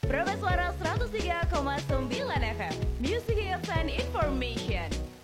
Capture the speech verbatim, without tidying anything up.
Suara seratus tiga koma sembilan F M Music Hits and Information.